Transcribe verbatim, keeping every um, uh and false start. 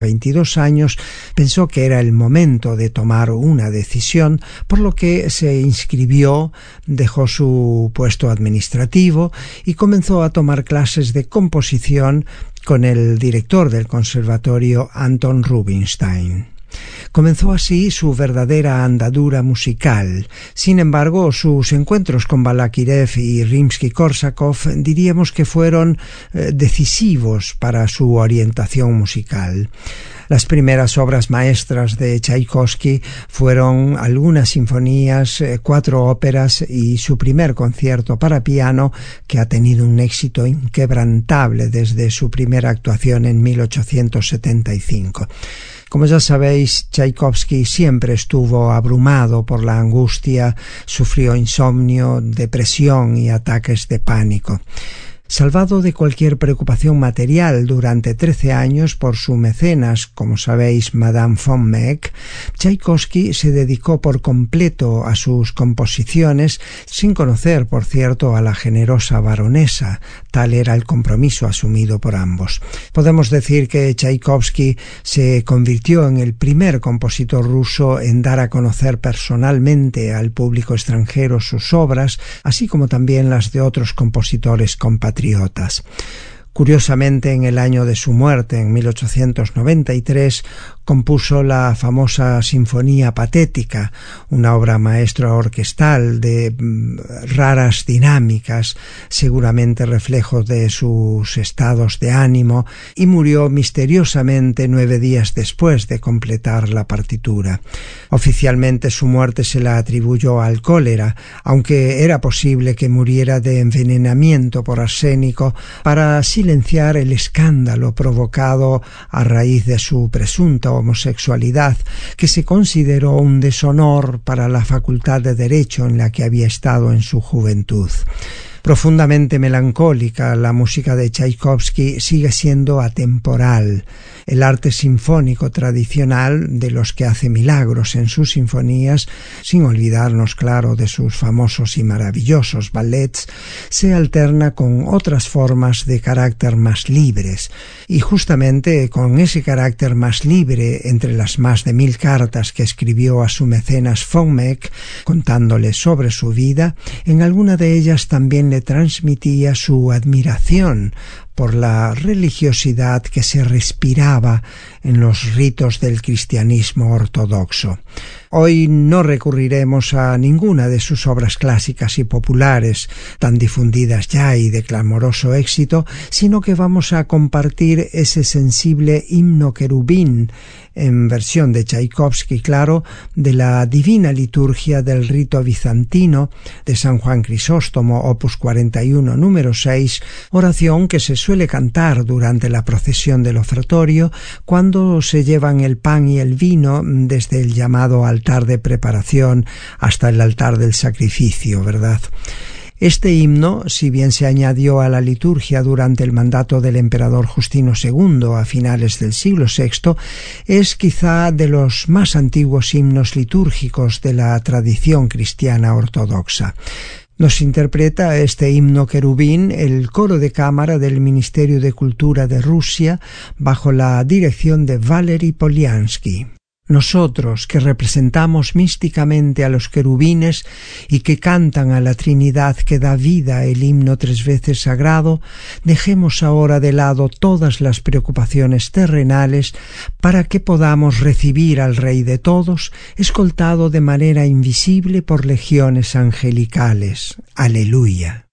veintidós años, pensó que era el momento de tomar una decisión, por lo que se inscribió, dejó su puesto administrativo y comenzó a tomar clases de composición con el director del conservatorio, Anton Rubinstein. Comenzó así su verdadera andadura musical. Sin embargo, sus encuentros con Balakirev y Rimsky-Korsakov diríamos que fueron eh, decisivos para su orientación musical. Las primeras obras maestras de Tchaikovsky fueron algunas sinfonías, cuatro óperas y su primer concierto para piano, que ha tenido un éxito inquebrantable desde su primera actuación en mil ochocientos setenta y cinco. Como ya sabéis, Tchaikovsky siempre estuvo abrumado por la angustia, sufrió insomnio, depresión y ataques de pánico. Salvado de cualquier preocupación material durante trece años por su mecenas, como sabéis, Madame von Meck, Tchaikovsky se dedicó por completo a sus composiciones, sin conocer, por cierto, a la generosa baronesa. Tal era el compromiso asumido por ambos. Podemos decir que Tchaikovsky se convirtió en el primer compositor ruso en dar a conocer personalmente al público extranjero sus obras, así como también las de otros compositores compatriotas. Curiosamente, en el año de su muerte, en mil ochocientos noventa y tres, compuso la famosa Sinfonía Patética, una obra maestra orquestal de raras dinámicas, seguramente reflejo de sus estados de ánimo, y murió misteriosamente nueve días después de completar la partitura. Oficialmente su muerte se la atribuyó al cólera, aunque era posible que muriera de envenenamiento por arsénico para silenciar el escándalo provocado a raíz de su presunta homosexualidad, que se consideró un deshonor para la facultad de Derecho en la que había estado en su juventud. Profundamente melancólica, la música de Tchaikovsky sigue siendo atemporal. El arte sinfónico tradicional, de los que hace milagros en sus sinfonías, sin olvidarnos, claro, de sus famosos y maravillosos ballets, se alterna con otras formas de carácter más libres. Y justamente con ese carácter más libre, entre las más de mil cartas que escribió a su mecenas von Meck, contándole sobre su vida, en alguna de ellas también le transmitía su admiración por la religiosidad que se respiraba en los ritos del cristianismo ortodoxo. Hoy no recurriremos a ninguna de sus obras clásicas y populares, tan difundidas ya y de clamoroso éxito, sino que vamos a compartir ese sensible himno querubín, en versión de Tchaikovsky, claro, de la Divina Liturgia del Rito Bizantino de San Juan Crisóstomo, opus cuarenta y uno, número seis, oración que se suele cantar durante la procesión del ofertorio cuando se llevan el pan y el vino desde el llamado altar de preparación hasta el altar del sacrificio, ¿verdad? Este himno, si bien se añadió a la liturgia durante el mandato del emperador Justino segundo a finales del siglo sexto, es quizá de los más antiguos himnos litúrgicos de la tradición cristiana ortodoxa. Nos interpreta este himno querubín el coro de cámara del Ministerio de Cultura de Rusia bajo la dirección de Valery Polyansky. Nosotros, que representamos místicamente a los querubines y que cantan a la Trinidad que da vida el himno tres veces sagrado, dejemos ahora de lado todas las preocupaciones terrenales para que podamos recibir al Rey de todos, escoltado de manera invisible por legiones angelicales. Aleluya.